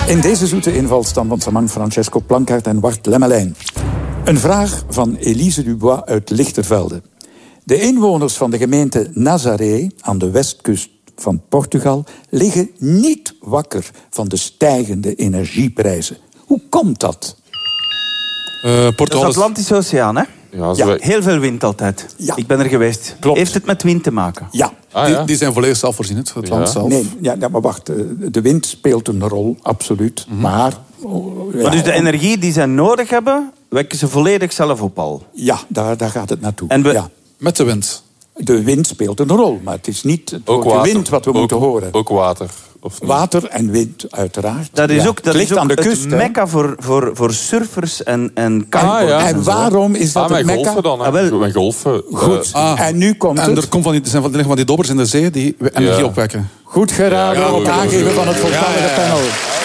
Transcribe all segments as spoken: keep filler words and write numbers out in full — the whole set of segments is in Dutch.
In deze zoete invalstam van Samang Francesco Plankaert en Wart Lemmelijn. Een vraag van Elise Dubois uit Lichtervelde. De inwoners van de gemeente Nazaré aan de westkust van Portugal liggen niet wakker van de stijgende energieprijzen. Hoe komt dat? Uh, Portugal dat is de Atlantische Oceaan, hè? Ja, zo Ja. Heel veel wind altijd. Ja. Ik ben er geweest. Klopt. Heeft het met wind te maken? Ja. Ah, ja. die, die zijn volledig zelfvoorzienend, het land Ja. zelf. Nee, ja, ja, maar wacht. De wind speelt een rol, absoluut. Mm-hmm. Maar... oh, ja, Maar dus de energie die zij nodig hebben, wekken ze volledig zelf op al. Ja, daar, daar gaat het naartoe. En we- Ja. Met de wind. De wind speelt een rol, maar het is niet het Ook woordje water. wind wat we ook, moeten horen. Ook water. Of niet? Water en wind, uiteraard. Dat is Ja. ook, dat het ligt is ook aan de het kust. hè. mekka voor, voor, voor surfers en, en kiteboarders. Ah, ja. en En zo. waarom is dat Ah, het met mekka? golfen dan. Hè. Ah, wel. Met golfen. Goed. eh, Ah. En nu komt En het. er, komt van die, er zijn van, er liggen van die dobbers in de zee die energie Ja. opwekken. Goed geraden Ja, op het goed, aangeven goed. van het voltallige Ja, ja, ja. panel.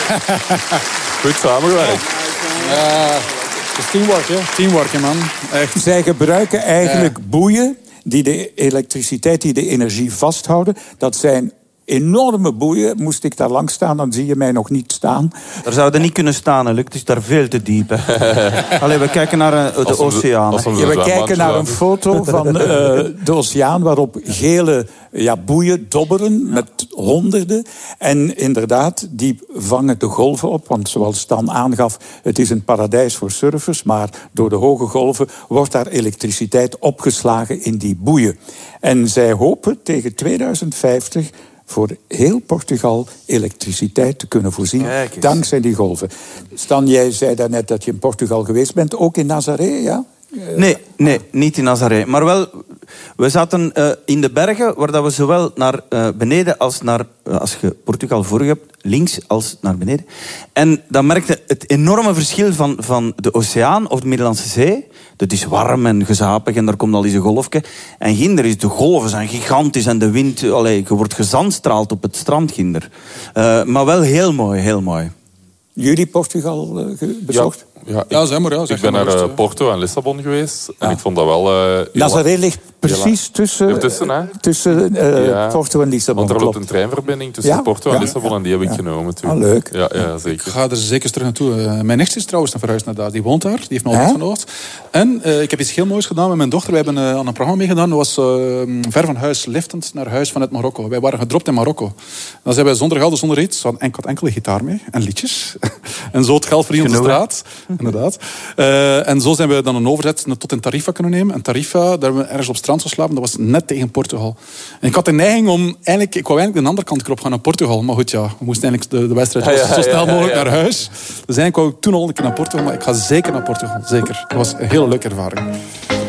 goed samengewerkt. Het is teamwork, hè? Teamwork, hè, man. Echt. Zij gebruiken eigenlijk boeien die de elektriciteit, die de energie vasthouden. Dat zijn enorme boeien. Moest ik daar langs staan, dan zie je mij nog niet staan. Daar zouden niet kunnen staan, hè, Luc. Het is daar veel te diep. Hè. Allee, we kijken naar uh, de Als we- oceaan. als hè. we- Ja, we zwembadje kijken naar een laten. foto van eh, de oceaan waarop gele ja, boeien dobberen met honderden. En inderdaad, die vangen de golven op. Want zoals Stan aangaf, het is een paradijs voor surfers. Maar door de hoge golven wordt daar elektriciteit opgeslagen in die boeien. En zij hopen tegen tweeduizend vijftig voor heel Portugal elektriciteit te kunnen voorzien. Kijk eens. Dankzij die golven. Stan, jij zei daarnet dat je in Portugal geweest bent. Ook in Nazaré, ja? Nee, nee, niet in Nazaré. Maar wel, we zaten uh, in de bergen, waar dat we zowel naar uh, beneden als naar, uh, als je Portugal voor je hebt, links als naar beneden. En dan merkte het enorme verschil van, van de oceaan of de Middellandse Zee. Dat is warm en gezapig en daar komt al eens een golfje. En ginder is de golven zijn gigantisch en de wind, allee, je wordt gezandstraald op het strand ginder. Uh, maar wel heel mooi, heel mooi. Jullie Portugal uh, ge- bezocht? Ja, ik, Ja, zeg maar. Ja, zeg ik ben maar naar rust, uh, hè. Porto en Lissabon geweest. En Ja. ik vond dat wel... Uh, heel Nazaré ligt precies tussen, Ertussen, hè? tussen uh, Ja. Porto en Lissabon. Want er loopt klopt. een treinverbinding tussen Ja, Porto en ja, Lissabon en die heb ik genomen toen. Ah, leuk. Ja, ja, Ik zeker. ga er zeker terug naartoe. Uh, mijn nicht is trouwens naar verhuisd naar daar. Die woont daar. Die heeft me al Hè? uitgenodigd. En uh, ik heb iets heel moois gedaan met mijn dochter. We hebben uh, aan een programma meegedaan. Dat was uh, ver van huis, liftend naar huis vanuit Marokko. Wij waren gedropt in Marokko. Dan zijn wij zonder geld, zonder iets. Ik had enkel, enkele gitaar mee en liedjes. En zo het geld verdiend op de Genoeg, hè? straat. Inderdaad. Uh, en zo zijn we dan een overzet tot in Tarifa kunnen nemen. En Tarifa, daar hebben we ergens op het strand geslapen. Dat was net tegen Portugal. En ik had de neiging om... Eigenlijk, ik wou eigenlijk de andere kant op gaan naar Portugal. Maar goed, ja, we moesten eigenlijk de, de wedstrijd Ja, ja, zo snel ja, ja, mogelijk ja. naar huis. Dus eigenlijk wou ik toen al een keer naar Portugal. Maar ik ga zeker naar Portugal. Zeker. Dat was een hele leuke ervaring.